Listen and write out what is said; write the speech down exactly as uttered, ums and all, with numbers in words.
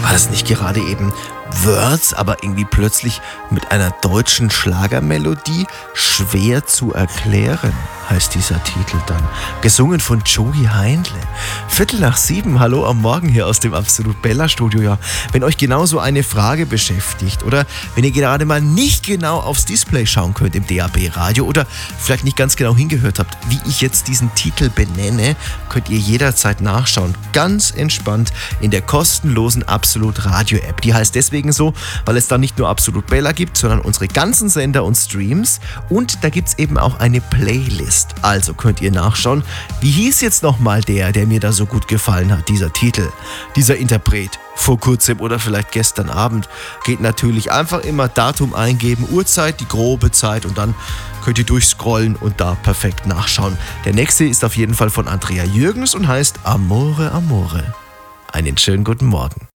War das nicht gerade eben Words, aber irgendwie plötzlich mit einer deutschen Schlagermelodie? Schwer zu erklären, heißt dieser Titel dann. Gesungen von Joey Heindle. Viertel nach sieben, hallo am Morgen hier aus dem Absolut Bella Studio. Ja, wenn euch genauso eine Frage beschäftigt oder wenn ihr gerade mal nicht genau aufs Display schauen könnt im D A B Radio oder vielleicht nicht ganz genau hingehört habt, wie ich jetzt diesen Titel benenne, könnt ihr jederzeit nachschauen. Ganz entspannt in der kostenlosen Absolut Radio App. Die heißt deswegen so, weil es da nicht nur Absolut Bella gibt, sondern unsere ganzen Sender und Streams und da gibt es eben auch eine Playlist. Also könnt ihr nachschauen, wie hieß jetzt nochmal der, der mir da so gut gefallen hat, dieser Titel, dieser Interpret. Vor kurzem oder vielleicht gestern Abend. Geht natürlich einfach immer Datum eingeben, Uhrzeit, die grobe Zeit und dann könnt ihr durchscrollen und da perfekt nachschauen. Der nächste ist auf jeden Fall von Andrea Jürgens und heißt Amore Amore. Einen schönen guten Morgen.